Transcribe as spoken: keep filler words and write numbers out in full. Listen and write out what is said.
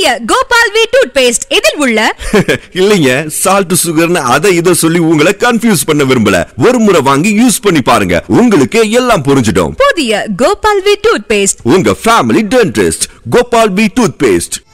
புதிய Gopal we tooth paste. இதில் உள்ள இல்லைங்க சால்ட் சுகர்னு அதை இதை சொல்லி உங்களை கன்ஃபியூஸ் பண்ண விரும்பல. ஒரு முறை வாங்கி யூஸ் பண்ணி பாருங்க, உங்களுக்கு எல்லாம் புரிஞ்சிடும். புதிய கோபால் வி டூத் பேஸ்ட், உங்க family dentist Gopal we tooth paste.